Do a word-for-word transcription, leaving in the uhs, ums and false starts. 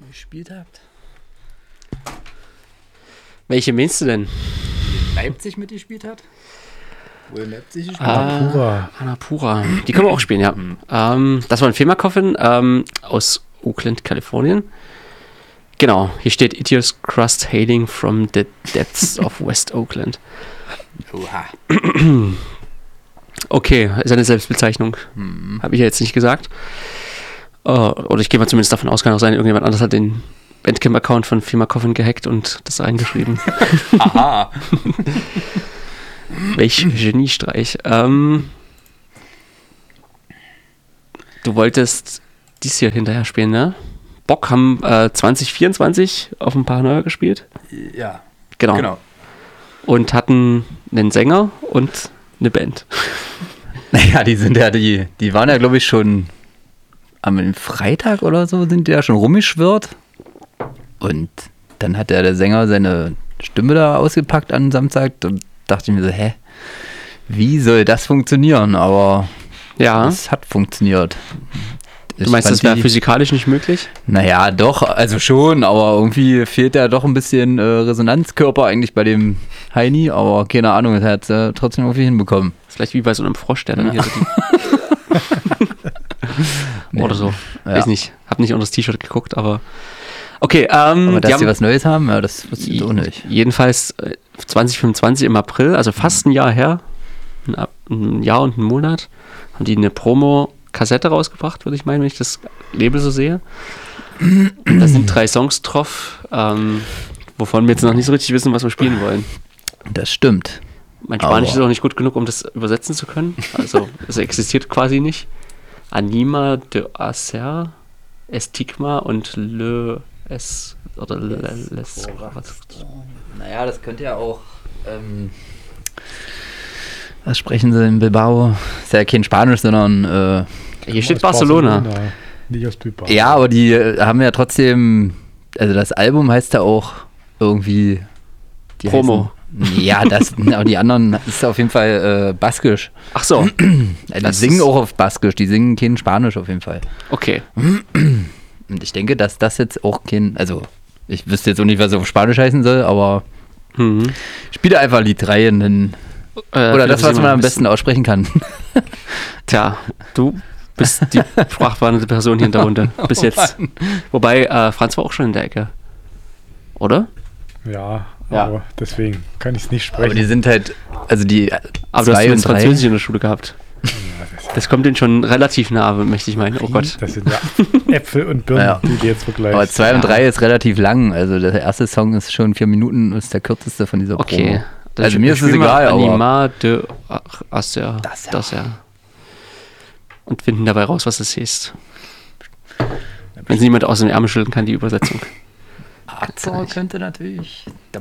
gespielt habt. Welche meinst du denn? Die Leipzig mitgespielt hat? Wo in Leipzig gespielt Ah, hat? Annapura. Annapura. Die können wir auch spielen, ja. Mhm. Ähm, das war ein Fema-Coffin ähm, aus Oakland, Kalifornien. Genau, hier steht Itios Crust hailing from the depths of West Oakland. Oha. Okay, ist eine Selbstbezeichnung. Mhm. Habe ich ja jetzt nicht gesagt. Uh, oder ich gehe mal zumindest davon aus, kann auch sein, irgendjemand anderes hat den Bandcamp-Account von Fema Coffin gehackt und das reingeschrieben. Aha. Welch Geniestreich. Ähm, du wolltest dies hier hinterher spielen, ne? Bock haben äh, zwanzig vierundzwanzig auf ein Paranoia gespielt. Ja. Genau. Genau. Und hatten einen Sänger und eine Band. Naja, die sind ja, die, die waren ja, glaube ich, schon am Freitag oder so, sind die ja schon rumgeschwirrt. Und dann hat ja der Sänger seine Stimme da ausgepackt an Samstag und dachte ich mir so, hä, wie soll das funktionieren? Aber Ja. es hat funktioniert. Du meinst, das wäre physikalisch nicht möglich? Naja, doch, also schon, aber irgendwie fehlt da doch ein bisschen äh, Resonanzkörper eigentlich bei dem Heini, aber keine Ahnung, er hat es äh, trotzdem irgendwie hinbekommen. Vielleicht wie bei so einem Frosch, der dann hier so die oder so. Ja. Weiß nicht. Hab nicht unter das T-Shirt geguckt, aber okay. Ähm, Aber dass die die haben was Neues haben, ja, das wusste ich auch nicht. jedenfalls äh, zwanzig fünfundzwanzig im April, also fast ein Jahr her, ein, Ab- ein Jahr und einen Monat, haben die eine Promo-Kassette rausgebracht, würde ich meinen, wenn ich das Label so sehe. Da sind drei Songs drauf, ähm, wovon wir jetzt noch nicht so richtig wissen, was wir spielen wollen. Das stimmt. Mein Spanisch Aber- ist auch nicht gut genug, um das übersetzen zu können. Also es existiert quasi nicht. Anima de Acer, Estigma und Le Es oder Le, Le, Les. Was? Naja, das könnte ja auch. Ähm, was sprechen sie in Bilbao? Ist ja kein Spanisch, sondern. Äh, Hier steht Aus Barcelona. Nicht aus Bilbao. ja, aber die äh, haben ja trotzdem. Also das Album heißt ja auch irgendwie. Die Promo. Heißen, ja, das, aber die anderen ist auf jeden Fall äh, baskisch. Ach so, Also die Das singen ist- auch auf baskisch, die singen kein Spanisch auf jeden Fall. okay. Und ich denke, dass das jetzt auch kein. Also, ich wüsste jetzt auch nicht, was es auf Spanisch heißen soll, aber Mhm. spiele einfach Lied drei in den. Äh, Oder das, was man am ein besten aussprechen kann. Tja, du bist die sprachbehandelte Person hier in der Runde. Bis jetzt. Wobei, äh, Franz war auch schon in der Ecke. Oder? Ja, Ja. aber deswegen kann ich es nicht Aber die sprechen. sind halt. Also die. Aber du hast zwei zumindest und drei. Französisch in der Schule gehabt. Ja, das, Das kommt denen schon relativ nahe, möchte ich meinen. Oh Gott. das sind ja Äpfel und Birnen, Ja. die du jetzt vergleichst. Aber zwei und Ja. drei ist relativ lang. Also der erste Song ist schon vier Minuten und ist der kürzeste von dieser Okay. Promo. Dann Also mir ist es spielen wir egal, aber- Anima de Acer. Das ja. Das ja. Und finden dabei raus, was es heißt. Wenn es niemand aus dem Ärmel schütteln kann, die Übersetzung. Azor könnte natürlich. Da